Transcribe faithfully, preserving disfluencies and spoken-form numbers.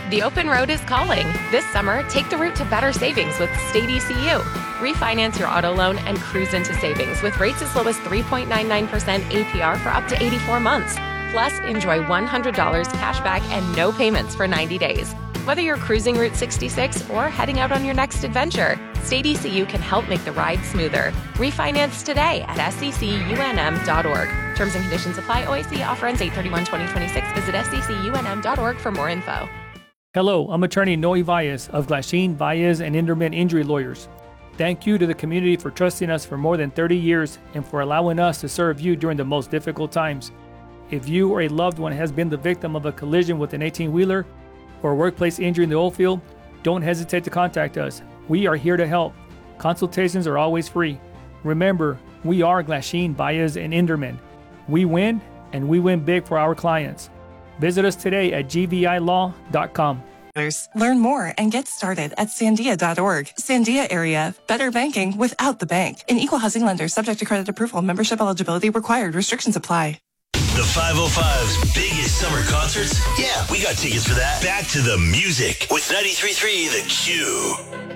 The open road is calling. This summer, take the route to better savings with State E C U. Refinance your auto loan and cruise into savings with rates as low as three point nine nine percent A P R for up to eighty-four months. Plus, enjoy one hundred dollars cash back and no payments for ninety days. Whether you're cruising Route sixty-six or heading out on your next adventure, State E C U can help make the ride smoother. Refinance today at S E C U N M dot org. Terms and conditions apply. O I C offer ends eight thirty-one twenty twenty-six. Visit S E C U N M dot org for more info. Hello, I'm attorney Noe Valles of Glasheen, Valles, and Inderman Injury Lawyers. Thank you to the community for trusting us for more than thirty years and for allowing us to serve you during the most difficult times. If you or a loved one has been the victim of a collision with an eighteen-wheeler or a workplace injury in the oil field, don't hesitate to contact us. We are here to help. Consultations are always free. Remember, we are Glasheen, Valles, and Inderman. We win, and we win big for our clients. Visit us today at G V I law dot com. Learn more and get started at sandia dot org. Sandia area, better banking without the bank. An equal housing lender subject to credit approval. Membership eligibility required. Restrictions apply. The five oh five's biggest summer concerts? Yeah, we got tickets for that. Back to the music with ninety-three point three The Q.